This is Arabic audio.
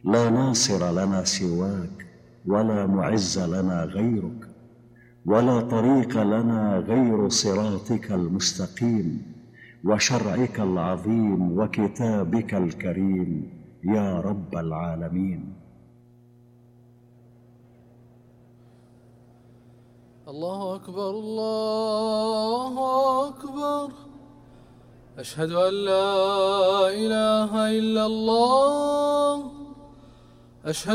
لا ناصر لنا سواك، ولا معز لنا غيرك، ولا طريق لنا غير صراطك المستقيم وشرعك العظيم وكتابك الكريم يا رب العالمين. الله أكبر الله أكبر، أشهد أن لا إله إلا الله، أشهد